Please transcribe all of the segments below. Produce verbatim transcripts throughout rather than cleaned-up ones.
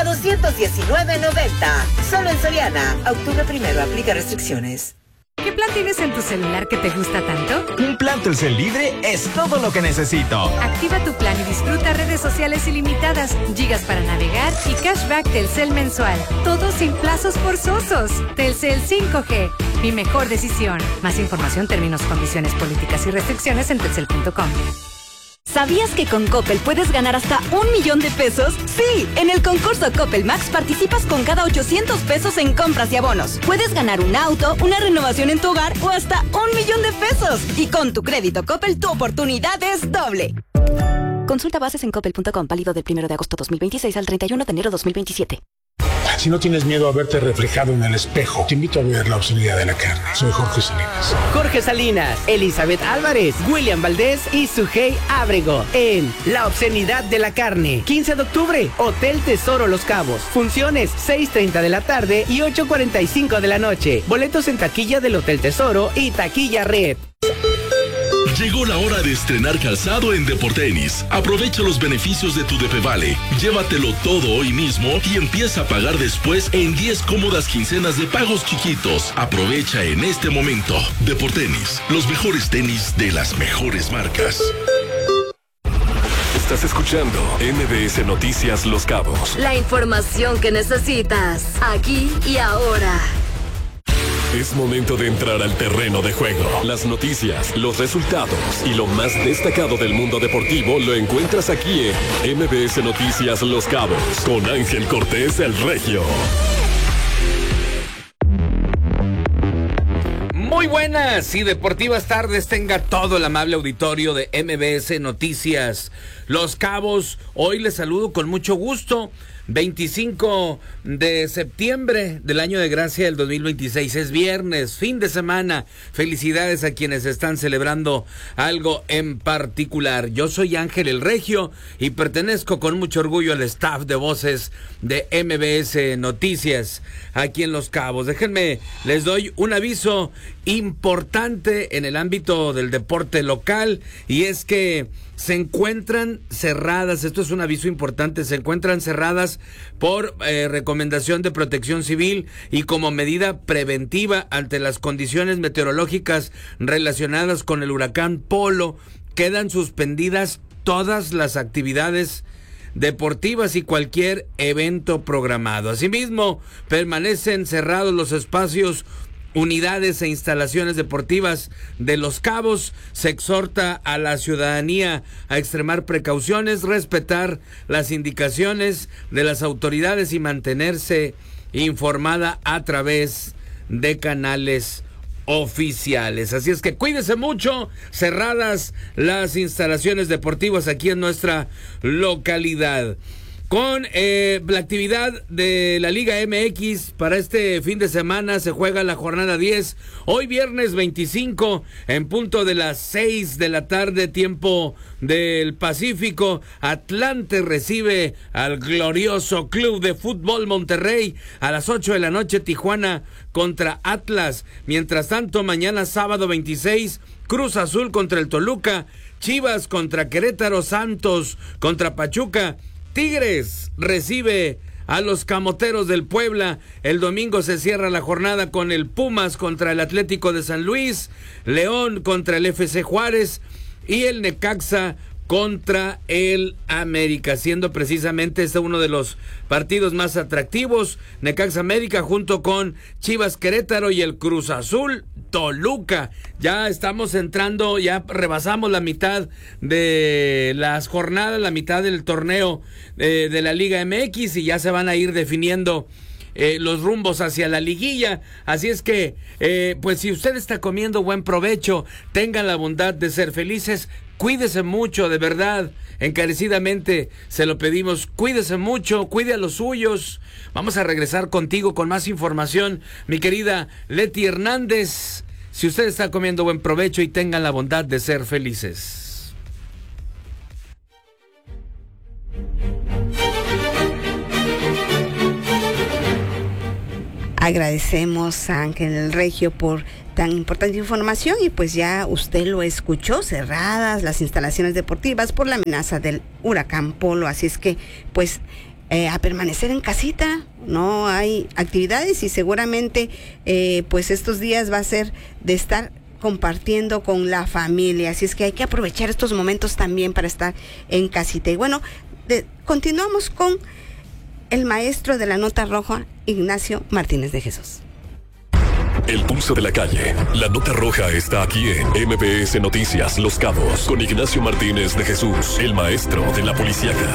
a doscientos diecinueve noventa. Solo en Soriana. Octubre primero. Aplica restricciones. ¿Qué plan tienes en tu celular que te gusta tanto? Un plan Telcel Libre es todo lo que necesito. Activa tu plan y disfruta redes sociales ilimitadas, gigas para navegar y cashback Telcel mensual. Todo sin plazos forzosos. Telcel cinco G. Mi mejor decisión. Más información, términos, condiciones, políticas y restricciones en telcel punto com. ¿Sabías que con Coppel puedes ganar hasta un millón de pesos? Sí, en el concurso Coppel Max participas con cada ochocientos pesos en compras y abonos. Puedes ganar un auto, una renovación en tu hogar o hasta un millón de pesos. Y con tu crédito Coppel, tu oportunidad es doble. Consulta bases en coppel punto com, válido del primero de agosto dos mil veintiséis al treinta y uno de enero dos mil veintisiete. Si no tienes miedo a verte reflejado en el espejo, te invito a ver La Obscenidad de la Carne. Soy Jorge Salinas. Jorge Salinas, Elizabeth Álvarez, William Valdés y Sujei Ábrego en La Obscenidad de la Carne. quince de octubre, Hotel Tesoro Los Cabos. Funciones seis treinta de la tarde y ocho cuarenta y cinco de la noche. Boletos en taquilla del Hotel Tesoro y taquilla Red. Llegó la hora de estrenar calzado en Deportenis. Aprovecha los beneficios de tu Depevale. Llévatelo todo hoy mismo y empieza a pagar después en diez cómodas quincenas de pagos chiquitos. Aprovecha en este momento. Deportenis, los mejores tenis de las mejores marcas. Estás escuchando M B S Noticias Los Cabos. La información que necesitas, aquí y ahora. Es momento de entrar al terreno de juego. Las noticias, los resultados y lo más destacado del mundo deportivo lo encuentras aquí en M B S Noticias Los Cabos con Ángel Cortés el Regio. Muy buenas y deportivas tardes tenga todo el amable auditorio de M B S Noticias Los Cabos. Hoy les saludo con mucho gusto. veinticinco de septiembre del año de gracia del dos mil veintiséis. Es viernes, fin de semana. Felicidades a quienes están celebrando algo en particular. Yo soy Ángel el Regio y pertenezco con mucho orgullo al staff de voces de M B S Noticias aquí en Los Cabos. Déjenme, les doy un aviso importante en el ámbito del deporte local, y es que se encuentran cerradas, esto es un aviso importante, se encuentran cerradas por eh, recomendación de Protección Civil y como medida preventiva ante las condiciones meteorológicas relacionadas con el huracán Polo. Quedan suspendidas todas las actividades deportivas y cualquier evento programado. Asimismo, permanecen cerrados los espacios, unidades e instalaciones deportivas de Los Cabos. Se exhorta a la ciudadanía a extremar precauciones, respetar las indicaciones de las autoridades y mantenerse informada a través de canales oficiales. Así es que cuídese mucho. Cerradas las instalaciones deportivas aquí en nuestra localidad. Con eh, la actividad de la Liga M X para este fin de semana se juega la jornada diez. Hoy viernes veinticinco en punto de las seis de la tarde, tiempo del Pacífico. Atlante recibe al glorioso Club de Fútbol Monterrey. A las ocho de la noche Tijuana contra Atlas. Mientras tanto, mañana sábado veintiséis, Cruz Azul contra el Toluca, Chivas contra Querétaro, Santos contra Pachuca. Tigres recibe a los Camoteros del Puebla. El domingo se cierra la jornada con el Pumas contra el Atlético de San Luis, León contra el F C Juárez y el Necaxa contra el América, siendo precisamente este uno de los partidos más atractivos. Necaxa América junto con Chivas Querétaro y el Cruz Azul Toluca. Ya estamos entrando, ya rebasamos la mitad de las jornadas, la mitad del torneo eh, de la Liga M X, y ya se van a ir definiendo Eh, los rumbos hacia la liguilla. Así es que, eh, pues si usted está comiendo, buen provecho, tengan la bondad de ser felices, cuídese mucho, de verdad, encarecidamente se lo pedimos, cuídese mucho, cuide a los suyos. Vamos a regresar contigo con más información, mi querida Leti Hernández. Si usted está comiendo, buen provecho y tengan la bondad de ser felices. Agradecemos a Ángel el Regio por tan importante información, y pues ya usted lo escuchó, cerradas las instalaciones deportivas por la amenaza del huracán Polo. Así es que pues eh, a permanecer en casita, no hay actividades y seguramente eh, pues estos días va a ser de estar compartiendo con la familia, así es que hay que aprovechar estos momentos también para estar en casita. Y bueno, de, continuamos con el maestro de la nota roja, Ignacio Martínez de Jesús. El pulso de la calle. La nota roja está aquí en M B S Noticias Los Cabos con Ignacio Martínez de Jesús, el maestro de la policíaca.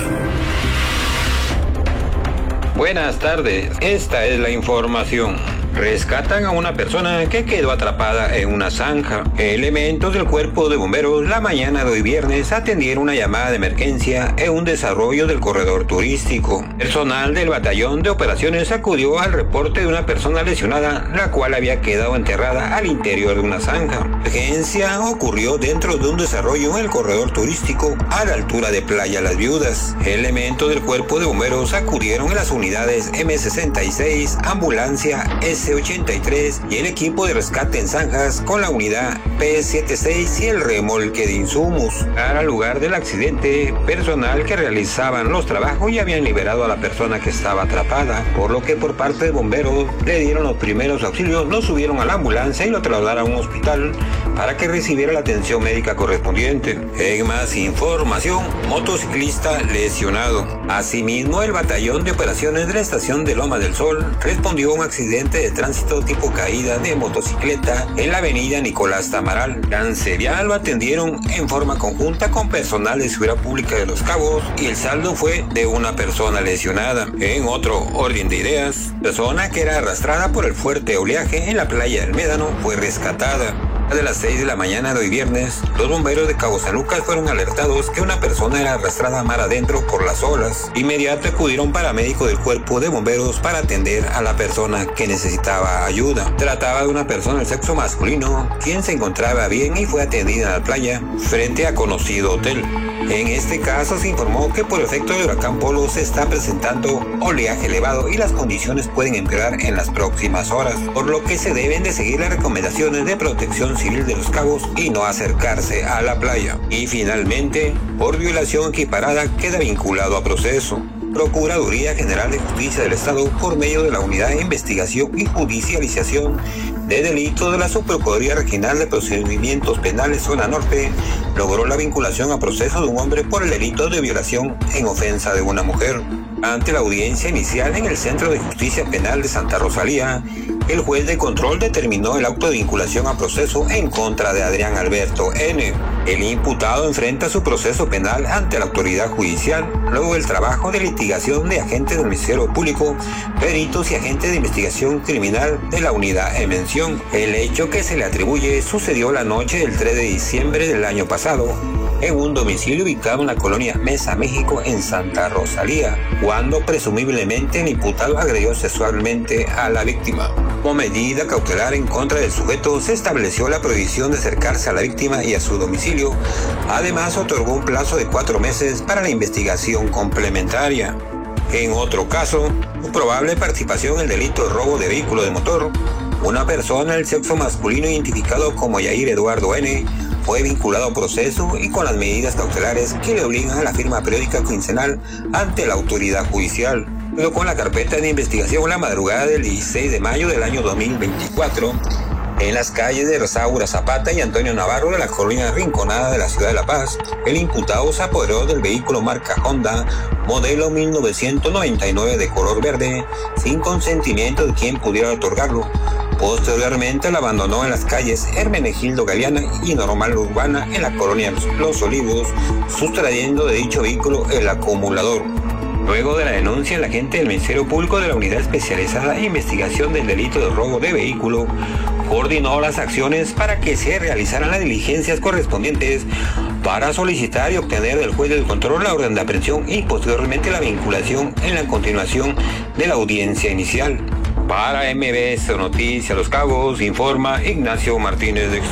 Buenas tardes, esta es la información. Rescatan a una persona que quedó atrapada en una zanja. Elementos del cuerpo de bomberos la mañana de hoy viernes atendieron una llamada de emergencia en un desarrollo del corredor turístico. Personal del batallón de operaciones acudió al reporte de una persona lesionada, la cual había quedado enterrada al interior de una zanja. La emergencia ocurrió dentro de un desarrollo en el corredor turístico a la altura de Playa Las Viudas. Elementos del cuerpo de bomberos acudieron en las unidades eme sesenta y seis, ambulancia ese ochenta y tres y el equipo de rescate en zanjas con la unidad pe setenta y seis y el remolque de insumos. Al lugar del accidente, personal que realizaban los trabajos ya habían liberado a la persona que estaba atrapada, por lo que por parte de bomberos le dieron los primeros auxilios, lo subieron a la ambulancia y lo trasladaron a un hospital para que recibiera la atención médica correspondiente. En más información, motociclista lesionado. Asimismo, el batallón de operaciones de la estación de Loma del Sol respondió a un accidente de tránsito tipo caída de motocicleta en la avenida Nicolás Tamaral. Cancerial lo atendieron en forma conjunta con personal de Seguridad Pública de Los Cabos y el saldo fue de una persona lesionada. En otro orden de ideas, persona que era arrastrada por el fuerte oleaje en la playa del Médano fue rescatada. De las seis de la mañana de hoy viernes, los bomberos de Cabo San Lucas fueron alertados que una persona era arrastrada mar adentro por las olas. De inmediato acudieron paramédicos del cuerpo de bomberos para atender a la persona que necesitaba ayuda. Trataba de una persona del sexo masculino, quien se encontraba bien y fue atendida en la playa frente a conocido hotel. En este caso se informó que por efecto del huracán Polo se está presentando oleaje elevado y las condiciones pueden empeorar en las próximas horas, por lo que se deben de seguir las recomendaciones de protección civil de Los Cabos y no acercarse a la playa. Y finalmente, por violación equiparada queda vinculado a proceso. Procuraduría General de Justicia del Estado, por medio de la Unidad de Investigación y Judicialización de Delitos de la Subprocuraduría Regional de Procedimientos Penales Zona Norte, logró la vinculación a proceso de un hombre por el delito de violación en ofensa de una mujer. Ante la audiencia inicial en el Centro de Justicia Penal de Santa Rosalía, el juez de control determinó el auto de vinculación a proceso en contra de Adrián Alberto N. El imputado enfrenta su proceso penal ante la autoridad judicial, luego del trabajo de litigación de agentes del Ministerio Público, peritos y agentes de investigación criminal de la unidad en mención. El hecho que se le atribuye sucedió la noche del tres de diciembre del año pasado, en un domicilio ubicado en la colonia Mesa, México, en Santa Rosalía, cuando presumiblemente el imputado agredió sexualmente a la víctima. Como medida cautelar en contra del sujeto, se estableció la prohibición de acercarse a la víctima y a su domicilio. Además, otorgó un plazo de cuatro meses para la investigación complementaria. En otro caso, su probable participación en el delito de robo de vehículo de motor, una persona del sexo masculino identificado como Yair Eduardo N. fue vinculado a proceso y con las medidas cautelares que le obligan a la firma periódica quincenal ante la autoridad judicial. Luego, con la carpeta de investigación la madrugada del dieciséis de mayo del año dos mil veinticuatro, en las calles de Rosaura Zapata y Antonio Navarro de la colonia Rinconada de la ciudad de La Paz, el imputado se apoderó del vehículo marca Honda, modelo mil novecientos noventa y nueve de color verde, sin consentimiento de quien pudiera otorgarlo. Posteriormente lo abandonó en las calles Hermenegildo Galeana y Normal Urbana en la colonia Los Olivos, sustrayendo de dicho vehículo el acumulador. Luego de la denuncia, el agente del Ministerio Público de la Unidad Especializada en Investigación del Delito de Robo de Vehículo coordinó las acciones para que se realizaran las diligencias correspondientes para solicitar y obtener del juez del control la orden de aprehensión y posteriormente la vinculación en la continuación de la audiencia inicial. Para M B S Noticias Los Cabos, informa Ignacio Martínez de Jesús.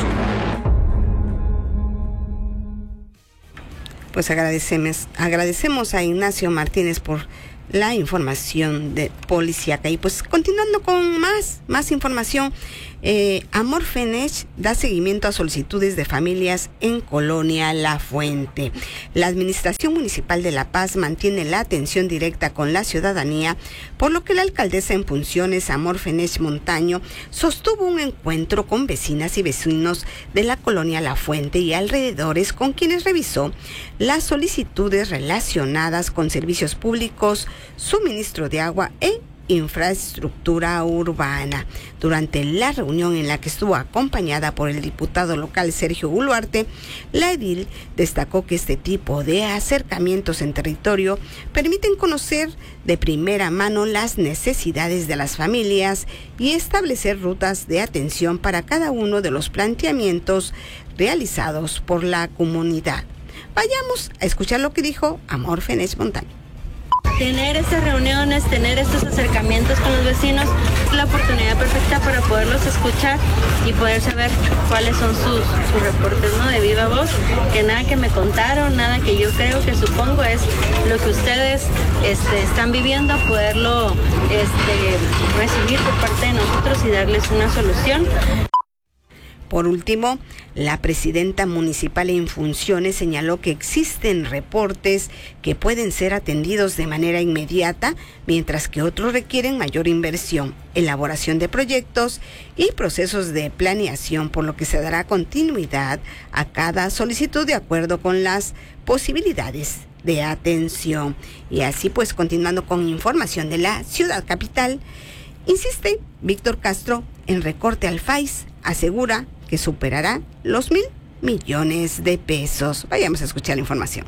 Pues agradecemos, agradecemos a Ignacio Martínez por la información de policíaca. Y pues continuando con más, más información, eh, Amor Fenech da seguimiento a solicitudes de familias en Colonia La Fuente. La Administración Municipal de La Paz mantiene la atención directa con la ciudadanía, por lo que la alcaldesa en funciones, Amor Fenech Montaño, sostuvo un encuentro con vecinas y vecinos de la Colonia La Fuente y alrededores, con quienes revisó las solicitudes relacionadas con servicios públicos, suministro de agua e infraestructura urbana. Durante la reunión, en la que estuvo acompañada por el diputado local Sergio Guluarte, la edil destacó que este tipo de acercamientos en territorio permiten conocer de primera mano las necesidades de las familias y establecer rutas de atención para cada uno de los planteamientos realizados por la comunidad. Vayamos a escuchar lo que dijo Amor Fenech Montaño. Tener estas reuniones, tener estos acercamientos con los vecinos es la oportunidad perfecta para poderlos escuchar y poder saber cuáles son sus, sus reportes, ¿no? De viva voz, que nada que me contaron, nada que yo creo que supongo es lo que ustedes este, están viviendo, poderlo este, recibir por parte de nosotros y darles una solución. Por último, la presidenta municipal en funciones señaló que existen reportes que pueden ser atendidos de manera inmediata, mientras que otros requieren mayor inversión, elaboración de proyectos y procesos de planeación, por lo que se dará continuidad a cada solicitud de acuerdo con las posibilidades de atención. Y así pues, continuando con información de la ciudad capital, insiste Víctor Castro en recorte al F A I S, asegura que superará los mil millones de pesos. Vayamos a escuchar la información.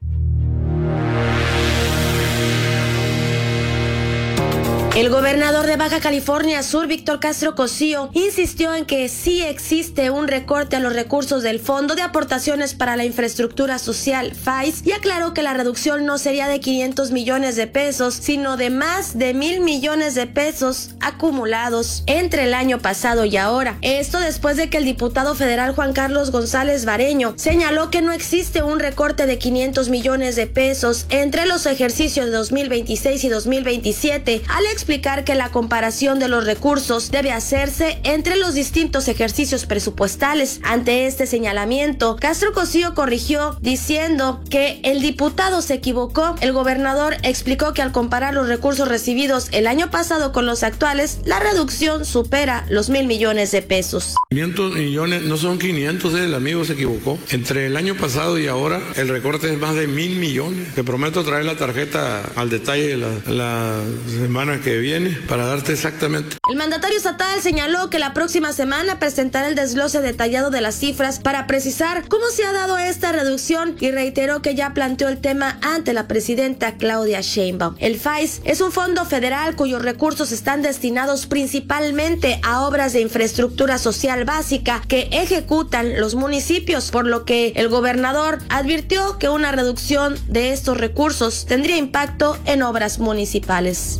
El gobernador de Baja California Sur, Víctor Castro Cosío, insistió en que sí existe un recorte a los recursos del Fondo de Aportaciones para la Infraestructura Social, F A I S, y aclaró que la reducción no sería de quinientos millones de pesos, sino de más de mil millones de pesos acumulados entre el año pasado y ahora. Esto después de que el diputado federal Juan Carlos González Bareño señaló que no existe un recorte de quinientos millones de pesos entre los ejercicios de dos mil veintiséis y dos mil veintisiete, al explicar que la comparación de los recursos debe hacerse entre los distintos ejercicios presupuestales. Ante este señalamiento, Castro Cosío corrigió diciendo que el diputado se equivocó. El gobernador explicó que al comparar los recursos recibidos el año pasado con los actuales, la reducción supera los mil millones de pesos. quinientos millones, no son quinientos, el amigo se equivocó. Entre el año pasado y ahora, el recorte es más de mil millones. Te prometo traer la tarjeta al detalle la, la semana que viene para darte exactamente. El mandatario estatal señaló que la próxima semana presentará el desglose detallado de las cifras para precisar cómo se ha dado esta reducción y reiteró que ya planteó el tema ante la presidenta Claudia Sheinbaum. El F A I S es un fondo federal cuyos recursos están destinados principalmente a obras de infraestructura social básica que ejecutan los municipios, por lo que el gobernador advirtió que una reducción de estos recursos tendría impacto en obras municipales.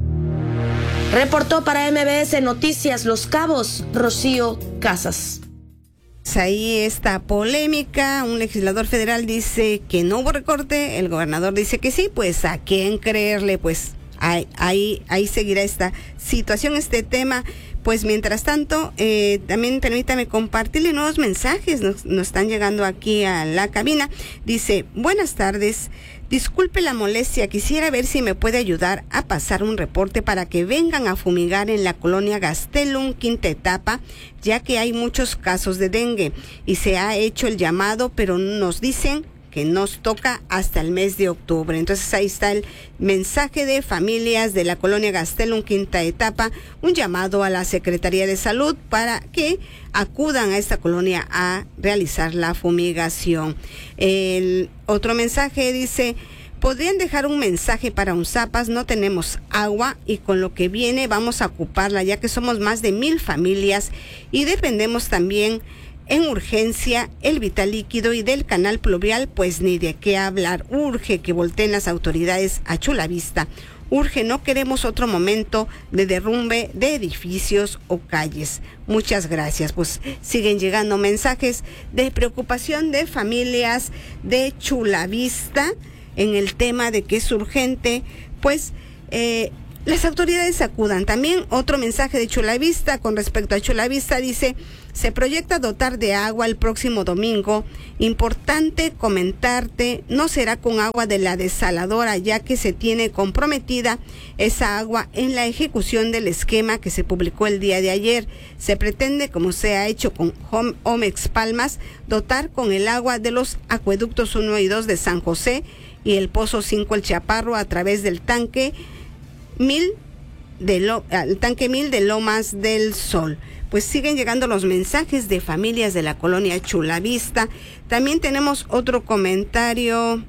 Reportó para M B S Noticias Los Cabos, Rocío Casas. Ahí está polémica. Un legislador federal dice que no hubo recorte, el gobernador dice que sí. Pues a quién creerle, pues ahí, ahí, ahí seguirá esta situación, este tema. Pues mientras tanto, eh, también permítame compartirle nuevos mensajes, nos, nos están llegando aquí a la cabina. Dice, buenas tardes, disculpe la molestia, quisiera ver si me puede ayudar a pasar un reporte para que vengan a fumigar en la colonia Gastelum, quinta etapa, ya que hay muchos casos de dengue y se ha hecho el llamado, pero nos dicen que nos toca hasta el mes de octubre. Entonces ahí está el mensaje de familias de la colonia Gastelum, quinta etapa, un llamado a la Secretaría de Salud para que acudan a esta colonia a realizar la fumigación. El otro mensaje dice, podrían dejar un mensaje para Unzapas, no tenemos agua y con lo que viene vamos a ocuparla, ya que somos más de mil familias y dependemos también en urgencia el vital líquido, y del canal pluvial pues ni de qué hablar. Urge que volteen las autoridades a Chulavista. Urge, no queremos otro momento de derrumbe de edificios o calles. Muchas gracias. Pues siguen llegando mensajes de preocupación de familias de Chulavista en el tema de que es urgente pues eh, las autoridades acudan. También otro mensaje de Chulavista con respecto a Chulavista dice: se proyecta dotar de agua el próximo domingo. Importante comentarte, no será con agua de la desaladora, ya que se tiene comprometida esa agua en la ejecución del esquema que se publicó el día de ayer. Se pretende, como se ha hecho con Omex Palmas, dotar con el agua de los acueductos uno y dos de San José y el Pozo cinco El Chaparro a través del tanque mil de lo, el tanque mil de Lomas del Sol. Pues siguen llegando los mensajes de familias de la colonia Chulavista. También tenemos otro comentario,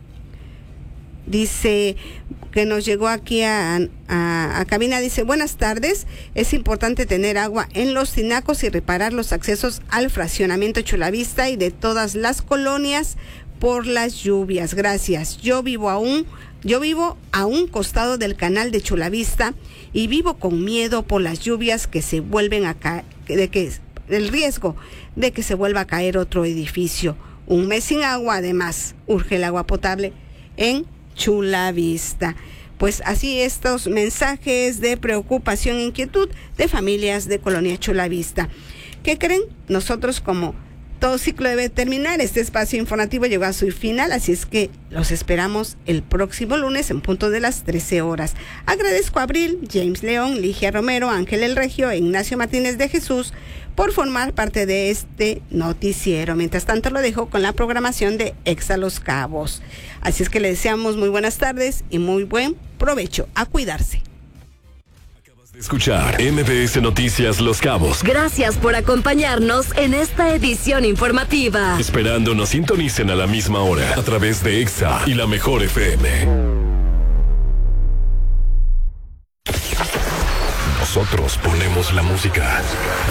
dice, que nos llegó aquí a, a, a cabina, dice: buenas tardes, es importante tener agua en los tinacos y reparar los accesos al fraccionamiento Chulavista y de todas las colonias por las lluvias. Gracias. Yo vivo aún, yo vivo a un costado del canal de Chulavista y vivo con miedo por las lluvias que se vuelven a caer, de que el riesgo de que se vuelva a caer otro edificio. Un mes sin agua, además, urge el agua potable en Chulavista. Pues así estos mensajes de preocupación e inquietud de familias de colonia Chulavista. ¿Qué creen? Nosotros, como todo ciclo debe terminar, este espacio informativo llegó a su final, así es que los esperamos el próximo lunes en punto de las trece horas. Agradezco a Abril, James León, Ligia Romero, Ángel El Regio e Ignacio Martínez de Jesús por formar parte de este noticiero. Mientras tanto, lo dejo con la programación de Exa Los Cabos. Así es que le deseamos muy buenas tardes y muy buen provecho. A cuidarse. Escuchar M B S Noticias Los Cabos. Gracias por acompañarnos en esta edición informativa. Esperando nos sintonicen a la misma hora a través de Exa y la Mejor F M. Nosotros ponemos la música.